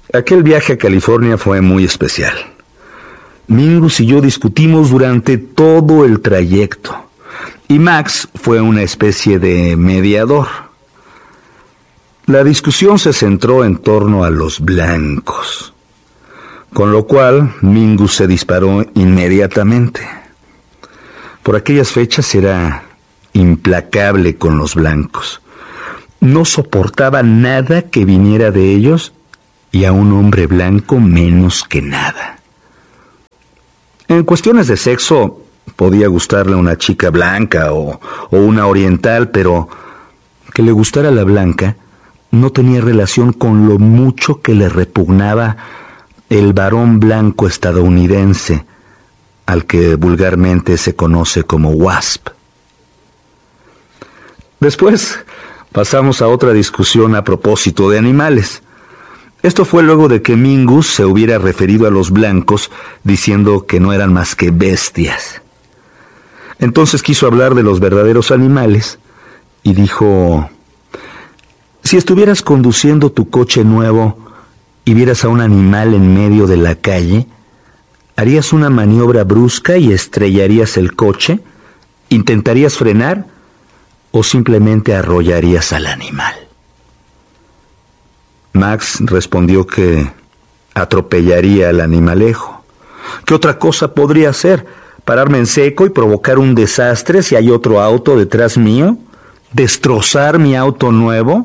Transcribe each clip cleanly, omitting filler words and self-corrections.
Aquel viaje a California fue muy especial. Mingus y yo discutimos durante todo el trayecto, y Max fue una especie de mediador. La discusión se centró en torno a los blancos, con lo cual Mingus se disparó inmediatamente. Por aquellas fechas era implacable con los blancos. No soportaba nada que viniera de ellos, y a un hombre blanco menos que nada. En cuestiones de sexo, podía gustarle una chica blanca o una oriental, pero que le gustara la blanca no tenía relación con lo mucho que le repugnaba el varón blanco estadounidense, al que vulgarmente se conoce como WASP. Después pasamos a otra discusión a propósito de animales. Esto fue luego de que Mingus se hubiera referido a los blancos diciendo que no eran más que bestias. Entonces quiso hablar de los verdaderos animales y dijo: si estuvieras conduciendo tu coche nuevo y vieras a un animal en medio de la calle, ¿harías una maniobra brusca y estrellarías el coche? ¿Intentarías frenar o simplemente arrollarías al animal? Max respondió que atropellaría al animalejo. ¿Qué otra cosa podría hacer? ¿Pararme en seco y provocar un desastre si hay otro auto detrás mío? ¿Destrozar mi auto nuevo?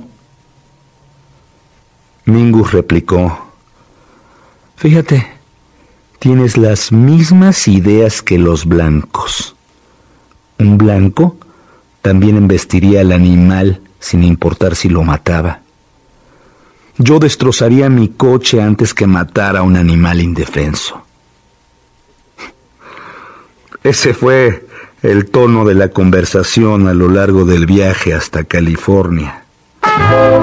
Mingus replicó: fíjate, tienes las mismas ideas que los blancos. Un blanco también embestiría al animal sin importar si lo mataba. Yo destrozaría mi coche antes que matar a un animal indefenso. Ese fue el tono de la conversación a lo largo del viaje hasta California.